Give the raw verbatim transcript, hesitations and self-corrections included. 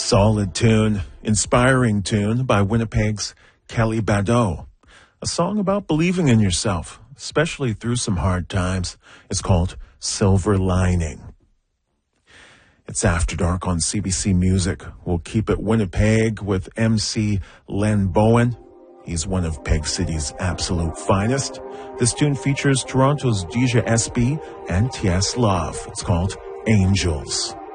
Solid tune, inspiring tune by Winnipeg's Kelly Badeau. A song about believing in yourself, especially through some hard times. It's called Silver Lining. It's After Dark on C B C Music. We'll keep it Winnipeg with M C Len Bowen. He's one of Peg City's absolute finest. This tune features Toronto's Deja S B and T S Love. It's called Angels.